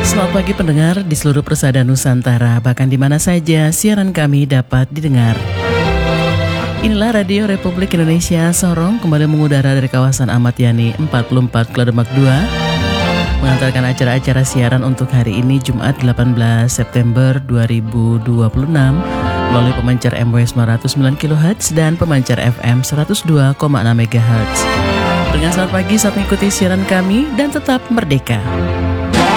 Selamat pagi pendengar di seluruh persada Nusantara, bahkan di mana saja siaran kami dapat didengar. Inilah Radio Republik Indonesia Sorong kembali mengudara dari kawasan Ahmad Yani 44 Kledemak 2, mengantarkan acara-acara siaran untuk hari ini Jumat 18 September 2026 melalui pemancar MW 909 kHz dan pemancar FM 102,6 MHz. Dengan selamat pagi saat mengikuti siaran kami dan tetap merdeka.